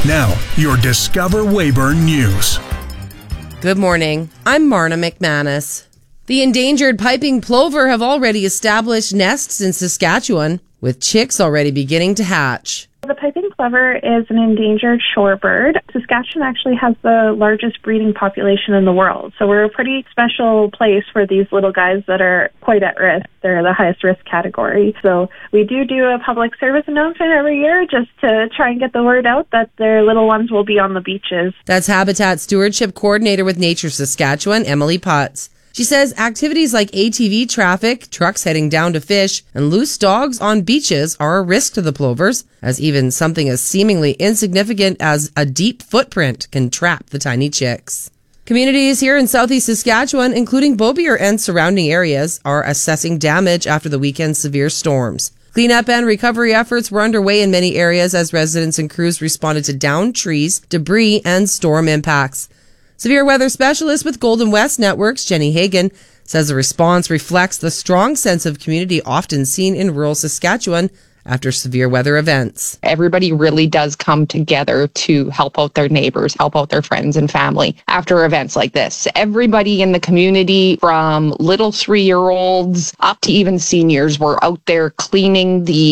Now, your Discover Weyburn News. Good morning. I'm Marna McManus. The endangered piping plover have already established nests in Saskatchewan, with chicks already beginning to hatch. The piping plover is an endangered shorebird. Saskatchewan actually has the largest breeding population in the world. So we're a pretty special place for these little guys that are quite at risk. They're the highest risk category. So we do a public service announcement every year just to try and get the word out that their little ones will be on the beaches. That's Habitat Stewardship Coordinator with Nature Saskatchewan, Emily Putz. She says activities like ATV traffic, trucks heading down to fish, and loose dogs on beaches are a risk to the plovers, as even something as seemingly insignificant as a deep footprint can trap the tiny chicks. Communities here in southeast Saskatchewan, including Beaubier and surrounding areas, are assessing damage after the weekend's severe storms. Cleanup and recovery efforts were underway in many areas as residents and crews responded to downed trees, debris, and storm impacts. Severe weather specialist with Golden West Networks, Jenny Hagan, says the response reflects the strong sense of community often seen in rural Saskatchewan after severe weather events. Everybody really does come together to help out their neighbors, help out their friends and family after events like this. Everybody in the community, from little 3-year-olds up to even seniors, were out there cleaning the